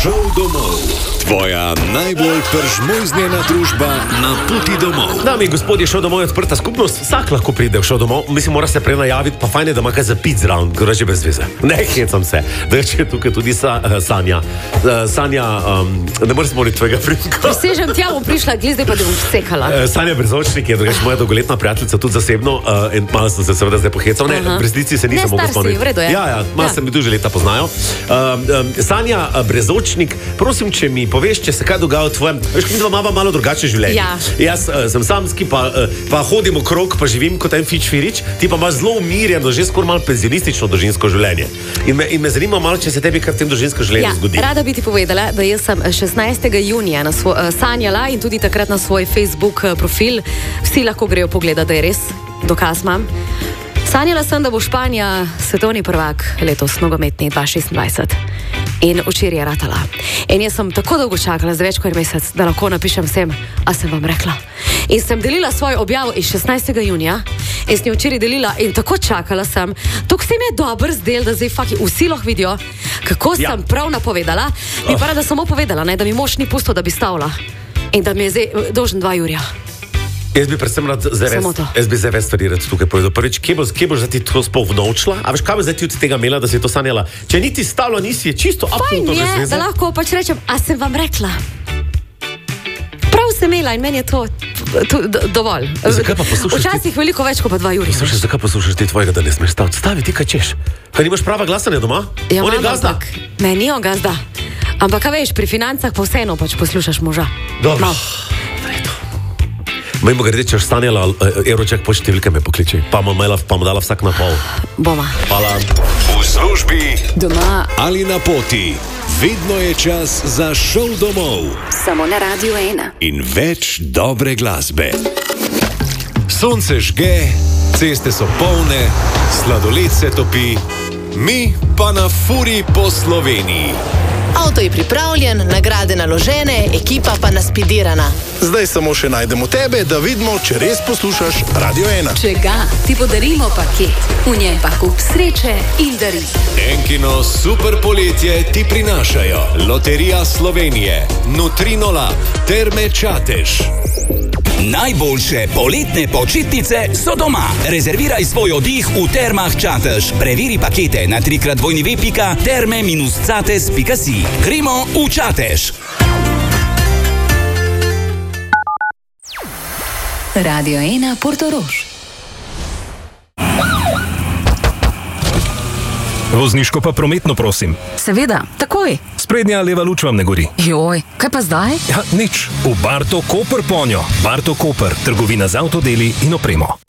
Šel domov. Tvoja najbolj peržmojznjena družba na poti domov. Dame in gospodje, Šel domov je odprta skupnost. Vsak lahko pride v Šel domov. Mislim, mora se prej najaviti, pa fajn je, da ima kaj za pit zraven, ker je že brez veze. Ne, hecam se. Da je tukaj tudi Sanja. Sanja, ne moreš moriti tvojega pridka. Presežem tja, bom prišla, glizde pa da bom vsekala. Sanja Brezočnik je drugač moja dolgoletna prijateljica, tudi zasebno, in malo sem se seveda zdaj pohecal. Ne, v resnici se nisem mogel spomniti. V redu je. Ja, malo se mi duže leta poznajo. Sanja Brezočnik, prosim, če mi poveš, če se kaj dogaja v tvojem, veš, mi dva imamo malo drugače življenje. Ja. Jaz sem samski, pa hodim okrog, pa živim kot en fič-firič, ti pa imaš zelo umirjeno, že skoraj malo penzionistično družinsko življenje. In me zanima malo, če se tebi kaj v tem družinskem življenju zgodi. Rada bi ti povedala, da jaz sem 16. junija sanjala in tudi takrat na svoj Facebook profil, vsi lahko grejo pogledati, da je res, dokaz imam. Sanjala sem, da bo Španija svetovni prvak letos nogometni 2026. In včeraj je ratala. In jaz sem tako dolgo čakala, za več kot mesec, da lahko napišem vsem, a sem vam rekla. In sem delila svojo objavo iz 16. junija in sem jo včeraj delila in tako čakala sem. Tako se mi je dober zdel, da zdaj vsi lahko vidijo, kako sem prav napovedala. Bi pa rada samo povedala, ne, da mi mož ni pustil, da bi stavila. In da mi je zdaj dolžen 2 jurja. Jaz bi predvsem rad zdaj več stvari tukaj povedal. Prvič, kje boš zdaj ti to sploh vnovčila? A veš, kaj bi zdaj ti od tega imela, da si to sanjala? Če niti stavila nisi, je čisto absolutno brez veze. Da lahko pač rečem, a sem vam rekla. Prav sem imela in meni je to dovolj. Zakaj pa poslušaš? Včasih veliko več kot pa 2 jurja. Poslušaj, zakaj poslušaš ti tvojega, da ne smeš staviti? Stavi ti, kaj češ. Kaj nimaš prava glasanja doma? Ja, on je gazda. Meni je on gazda. Ampak kaj veš, pri financah pa vseeno pač poslušaš moža. Dobro. Mimo grede, če boš sanjala, Eurojack po številke me pokliči. Pa mu dala vsak na pol. Boma. Hvala. V službi doma ali na poti. Vedno je čas za Šel domov. Samo na Radio 1. In več dobre glasbe. Sonce žge, ceste so polne, sladoled se topi, mi pa na furi po Sloveniji. Avto je pripravljen, nagrade naložene, ekipa pa naspidirana. Zdaj samo še najdemo tebe, da vidimo, če res poslušaš Radio 1. Če ga, ti podarimo paket. V njem pa kup sreče in daril. Enkino super poletje ti prinašajo Loterija Slovenije, Nutrinola, Terme Čatež. Najboljše poletne počitnice so doma. Rezerviraj svoj oddih v Termah Čatež. Preveri pakete na www.terme-catež.si. Gremo v Čatež. Radio 1 Portorož. Vozniško pa prometno, prosim. Seveda, takoj. Sprednja leva luč vam ne gori. Joj, kaj pa zdaj? Ja, nič. V Barto Koper ponjo. Barto Koper, trgovina z avtodeli in opremo.